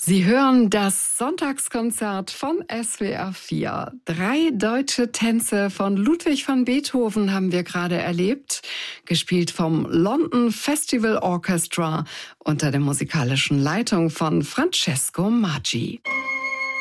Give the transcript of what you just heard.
Sie hören das Sonntagskonzert von SWR 4. 3 deutsche Tänze von Ludwig van Beethoven haben wir gerade erlebt, gespielt vom London Festival Orchestra unter der musikalischen Leitung von Francesco Maggi.